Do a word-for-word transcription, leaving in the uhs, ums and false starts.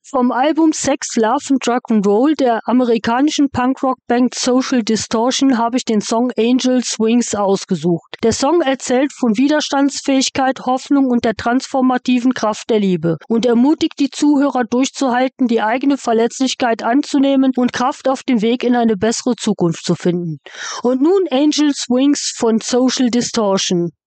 Vom Album Sex, Love and Rock'n'Roll der amerikanischen Punkrock-Band Social Distortion habe ich den Song Angels Wings ausgesucht. Der Song erzählt von Widerstandsfähigkeit, Hoffnung und der transformativen Kraft der Liebe und ermutigt die Zuhörer durchzuhalten, die eigene Verletzlichkeit anzunehmen und Kraft auf dem Weg in eine bessere Zukunft zu finden. Und nun Angels Wings von Social Distortion.